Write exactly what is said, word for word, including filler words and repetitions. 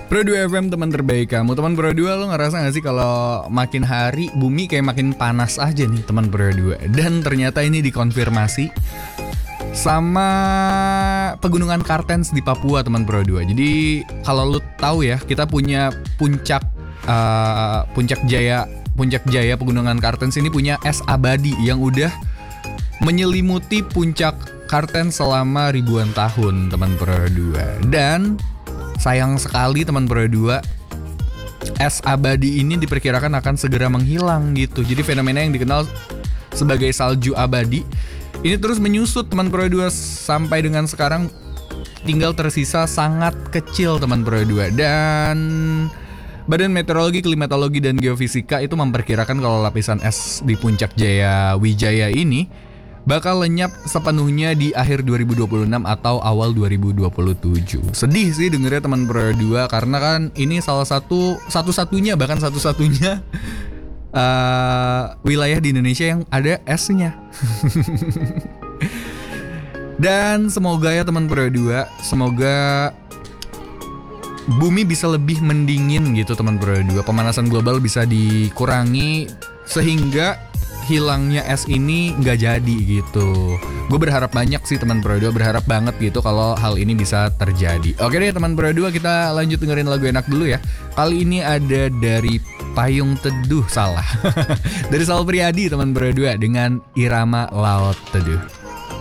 Pro dua F M, teman terbaik kamu. Teman Pro dua, lo ngerasa gak sih kalau makin hari bumi kayak makin panas aja nih teman Pro dua. Dan ternyata ini dikonfirmasi sama pegunungan Kartens di Papua teman Pro dua. Jadi kalau lo tahu ya, kita punya puncak uh, puncak jaya puncak jaya pegunungan Kartens ini punya es abadi yang udah menyelimuti puncak Kartens selama ribuan tahun teman Pro dua. Dan sayang sekali teman Pro dua, es abadi ini diperkirakan akan segera menghilang gitu. Jadi fenomena yang dikenal sebagai salju abadi ini terus menyusut teman Pro dua, sampai dengan sekarang tinggal tersisa sangat kecil teman Pro dua. Dan Badan Meteorologi, Klimatologi, dan Geofisika itu memperkirakan kalau lapisan es di puncak Jaya Wijaya ini bakal lenyap sepenuhnya di akhir dua ribu dua puluh enam atau awal dua ribu dua puluh tujuh. Sedih sih dengernya teman Pro dua, karena kan ini salah satu satu-satunya bahkan satu-satunya uh, wilayah di Indonesia yang ada esnya. Dan semoga ya teman Pro dua, semoga bumi bisa lebih mendingin gitu teman Pro dua. Pemanasan global bisa dikurangi sehingga hilangnya es ini nggak jadi gitu. Gue berharap banyak sih teman Pro dua, berharap banget gitu kalau hal ini bisa terjadi. Oke deh teman Pro dua, kita lanjut dengerin lagu enak dulu ya. Kali ini ada dari Payung Teduh, salah dari Sal Priadi teman Pro dua dengan Irama Laut Teduh.